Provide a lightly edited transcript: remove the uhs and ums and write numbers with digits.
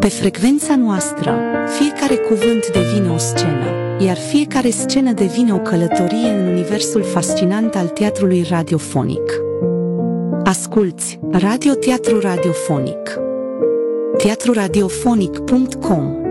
Pe frecvența noastră, fiecare cuvânt devine o scenă, iar fiecare scenă devine o călătorie în universul fascinant al teatrului radiofonic. Asculți Radio Teatru Radiofonic. teatruradiofonic.com